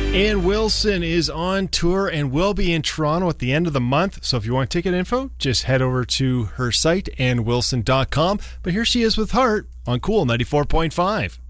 Ann Wilson is on tour and will be in Toronto at the end of the month. So if you want ticket info, just head over to her site, annwilson.com. But here she is with Heart on Cool 94.5.